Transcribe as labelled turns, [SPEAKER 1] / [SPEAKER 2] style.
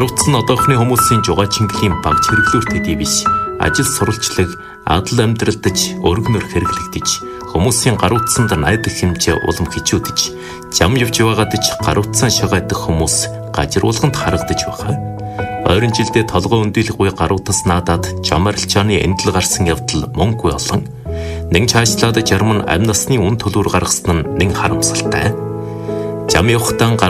[SPEAKER 1] Гаруутсан одоохны хүмүүсийн жугаачин баг хэрэглүүр төдий биш. Ажил сурвалжлаг, адал амьдралдаж, өргөнөр хэрэглэгдэж, хүмүүсийн гаруутсанд найдах хэмжээ улам хичүүдэж, зам явж байгаадаж гаруутсан шагайдах хүмүүс гажруулганд харагдаж байгаа. Ойрын жилдээ толгой өндөлгүй гаруутас наадаад жамарилчааны эндэл гарсан явдал мөнгөгүй олон. Нэг цаашлаад жарим нь амь насны үн төлөөр гаргасан нь нэг харамсалтай. Зам явахтаа